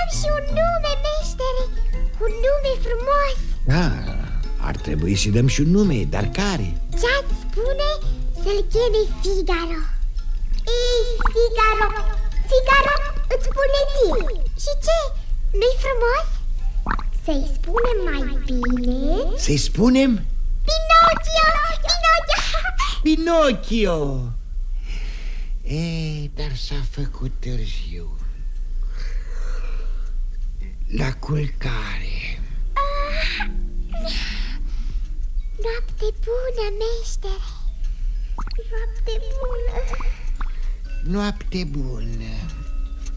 Am și un nume, meștere. Un nume frumos. Ar trebui să dăm și un nume, dar care? Ce-ați spune să-l cheme Figaro? Ei, Figaro, Figaro, îți spune ție. Și ce? Nu-i frumos? Să-i spunem mai bine? Să-i spunem? Pinocchio! Pinocchio! Pinocchio! Dar s-a făcut târziu. La culcare. Noapte bună, meștere. Noapte bună. Noapte bună.